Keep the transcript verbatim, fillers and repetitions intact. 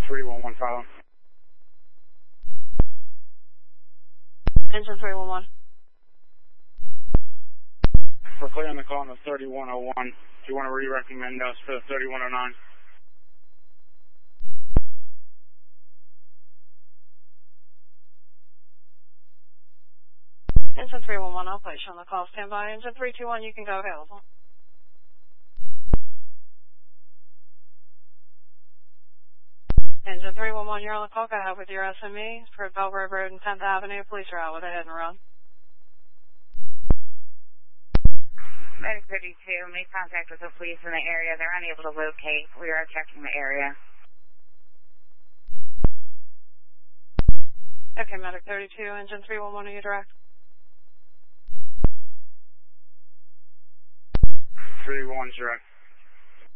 three one one follow. Engine three one one. We're clear on the call on the thirty-one oh one. Do you want to re-recommend us for the thirty-one oh nine? Engine three one one, I'll place you on the call. Stand by. Engine three two one, you can go available. Engine three one one, you're on the call. Go ahead with your S M E for Belgrove Road and tenth Avenue. Police are out with a hit and run. Medic thirty-two, made contact with the police in the area. They're unable to locate. We are checking the area. Okay, Medic thirty-two, Engine three one one, are you direct? three one direct.